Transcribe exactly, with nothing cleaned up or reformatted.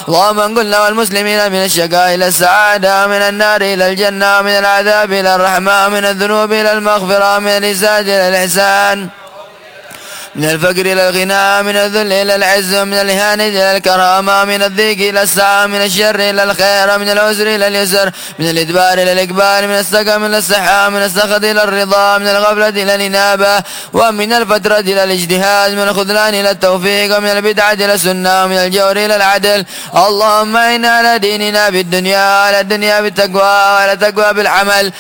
اللهم انقلنا والمسلمين من الشقاء إلى السعادة، من النار إلى الجنة، من العذاب إلى الرحمة، من الذنوب إلى المغفرة، من الإساءة إلى الإحسان، من الفقر إلى الغنى، من الذل إلى العز، من الإهانة إلى الكرامة، من الضيق إلى السعة، من الشر إلى الخير، من العسر إلى اليسر، من الإدبار إلى الإقبال، من السقم إلى الصحة، من السخط إلى الرضا، من الغفلة إلى الإنابة، ومن الفترة إلى الاجتهاد، من الخذلان إلى التوفيق، ومن البدعة إلى السنة، ومن الجور إلى العدل. اللهم إنا على ديننا بالدنيا، على الدنيا بالتقوى، وعلى التقوى بالعمل.